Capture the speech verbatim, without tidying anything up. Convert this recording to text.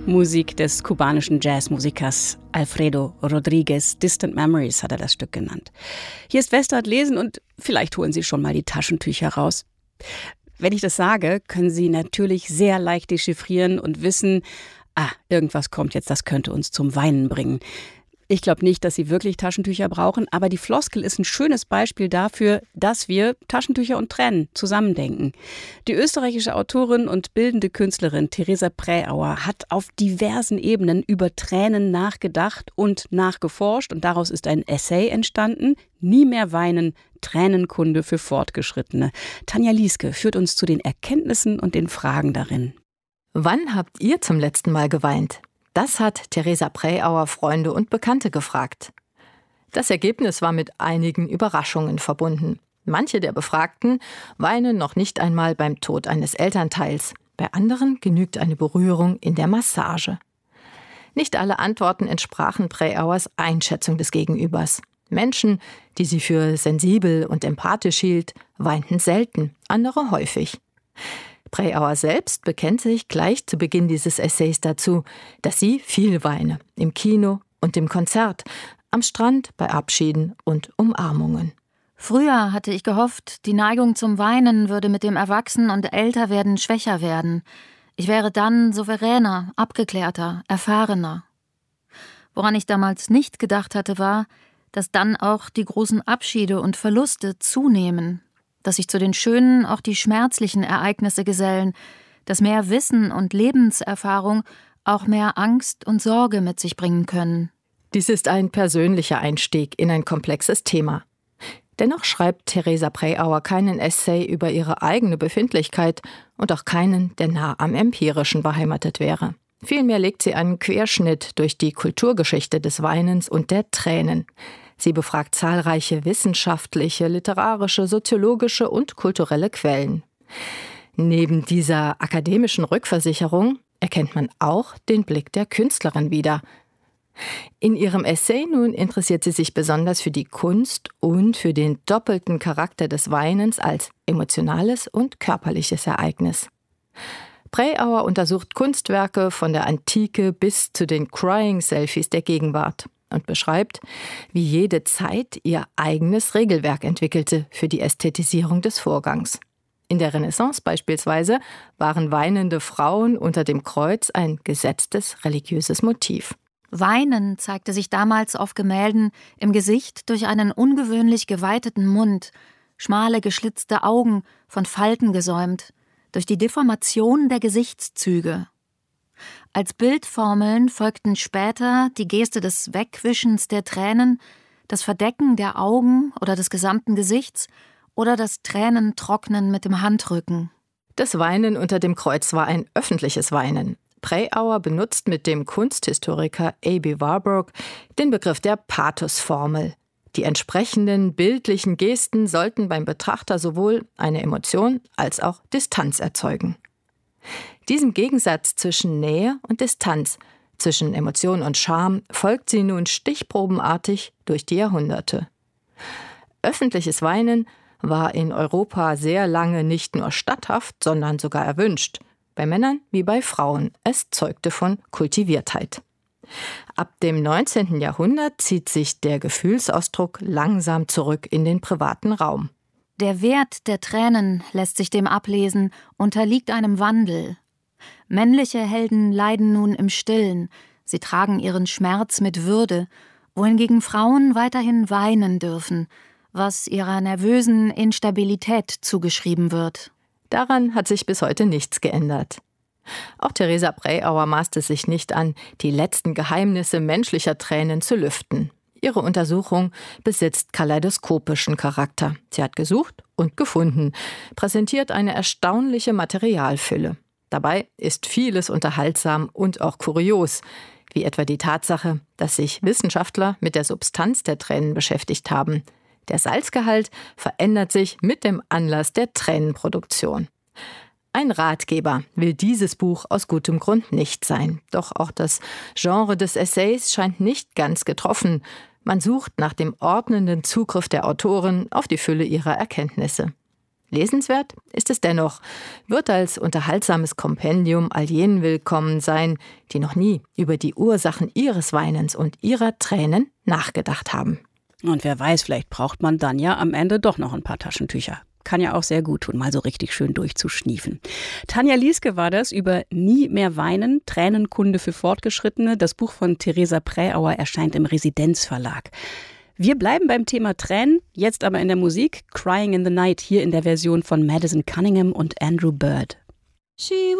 Musik des kubanischen Jazzmusikers Alfredo Rodriguez. Distant Memories hat er das Stück genannt. Hier ist Westart lesen und vielleicht holen Sie schon mal die Taschentücher raus. Wenn ich das sage, können Sie natürlich sehr leicht dechiffrieren und wissen, ah, irgendwas kommt jetzt, das könnte uns zum Weinen bringen. Ich glaube nicht, dass Sie wirklich Taschentücher brauchen, aber die Floskel ist ein schönes Beispiel dafür, dass wir Taschentücher und Tränen zusammendenken. Die österreichische Autorin und bildende Künstlerin Theresa Präauer hat auf diversen Ebenen über Tränen nachgedacht und nachgeforscht und daraus ist ein Essay entstanden, Nie mehr weinen, Tränenkunde für Fortgeschrittene. Tanja Lieske führt uns zu den Erkenntnissen und den Fragen darin. Wann habt ihr zum letzten Mal geweint? Das hat Theresa Präauer Freunde und Bekannte gefragt. Das Ergebnis war mit einigen Überraschungen verbunden. Manche der Befragten weinen noch nicht einmal beim Tod eines Elternteils. Bei anderen genügt eine Berührung in der Massage. Nicht alle Antworten entsprachen Präauers Einschätzung des Gegenübers. Menschen, die sie für sensibel und empathisch hielt, weinten selten, andere häufig. Präauer selbst bekennt sich gleich zu Beginn dieses Essays dazu, dass sie viel weine, im Kino und im Konzert, am Strand, bei Abschieden und Umarmungen. Früher hatte ich gehofft, die Neigung zum Weinen würde mit dem Erwachsen- und Älterwerden schwächer werden. Ich wäre dann souveräner, abgeklärter, erfahrener. Woran ich damals nicht gedacht hatte, war, dass dann auch die großen Abschiede und Verluste zunehmen, dass sich zu den schönen auch die schmerzlichen Ereignisse gesellen, dass mehr Wissen und Lebenserfahrung auch mehr Angst und Sorge mit sich bringen können. Dies ist ein persönlicher Einstieg in ein komplexes Thema. Dennoch schreibt Theresa Präauer keinen Essay über ihre eigene Befindlichkeit und auch keinen, der nah am Empirischen beheimatet wäre. Vielmehr legt sie einen Querschnitt durch die Kulturgeschichte des Weinens und der Tränen. Sie befragt zahlreiche wissenschaftliche, literarische, soziologische und kulturelle Quellen. Neben dieser akademischen Rückversicherung erkennt man auch den Blick der Künstlerin wieder. In ihrem Essay nun interessiert sie sich besonders für die Kunst und für den doppelten Charakter des Weinens als emotionales und körperliches Ereignis. Präauer untersucht Kunstwerke von der Antike bis zu den Crying-Selfies der Gegenwart und beschreibt, wie jede Zeit ihr eigenes Regelwerk entwickelte für die Ästhetisierung des Vorgangs. In der Renaissance beispielsweise waren weinende Frauen unter dem Kreuz ein gesetztes religiöses Motiv. Weinen zeigte sich damals auf Gemälden im Gesicht durch einen ungewöhnlich geweiteten Mund, schmale geschlitzte Augen, von Falten gesäumt, durch die Deformation der Gesichtszüge. Als Bildformeln folgten später die Geste des Wegwischens der Tränen, das Verdecken der Augen oder des gesamten Gesichts oder das Tränentrocknen mit dem Handrücken. Das Weinen unter dem Kreuz war ein öffentliches Weinen. Präauer benutzt mit dem Kunsthistoriker A B Warburg den Begriff der Pathosformel. Die entsprechenden bildlichen Gesten sollten beim Betrachter sowohl eine Emotion als auch Distanz erzeugen. Diesem Gegensatz zwischen Nähe und Distanz, zwischen Emotion und Scham, folgt sie nun stichprobenartig durch die Jahrhunderte. Öffentliches Weinen war in Europa sehr lange nicht nur statthaft, sondern sogar erwünscht. Bei Männern wie bei Frauen. Es zeugte von Kultiviertheit. Ab dem neunzehnten Jahrhundert zieht sich der Gefühlsausdruck langsam zurück in den privaten Raum. Der Wert der Tränen lässt sich dem ablesen, unterliegt einem Wandel. Männliche Helden leiden nun im Stillen, sie tragen ihren Schmerz mit Würde, wohingegen Frauen weiterhin weinen dürfen, was ihrer nervösen Instabilität zugeschrieben wird. Daran hat sich bis heute nichts geändert. Auch Theresa Präauer maßte sich nicht an, die letzten Geheimnisse menschlicher Tränen zu lüften. Ihre Untersuchung besitzt kaleidoskopischen Charakter. Sie hat gesucht und gefunden, präsentiert eine erstaunliche Materialfülle. Dabei ist vieles unterhaltsam und auch kurios, wie etwa die Tatsache, dass sich Wissenschaftler mit der Substanz der Tränen beschäftigt haben. Der Salzgehalt verändert sich mit dem Anlass der Tränenproduktion. Ein Ratgeber will dieses Buch aus gutem Grund nicht sein. Doch auch das Genre des Essays scheint nicht ganz getroffen. Man sucht nach dem ordnenden Zugriff der Autorin auf die Fülle ihrer Erkenntnisse. Lesenswert ist es dennoch, wird als unterhaltsames Kompendium all jenen willkommen sein, die noch nie über die Ursachen ihres Weinens und ihrer Tränen nachgedacht haben. Und wer weiß, vielleicht braucht man dann ja am Ende doch noch ein paar Taschentücher. Kann ja auch sehr gut tun, mal so richtig schön durchzuschniefen. Tanja Lieske war das über Nie mehr weinen, Tränenkunde für Fortgeschrittene. Das Buch von Theresa Präauer erscheint im Residenzverlag. Wir bleiben beim Thema Tränen, jetzt aber in der Musik. Crying in the Night, hier in der Version von Madison Cunningham und Andrew Bird. She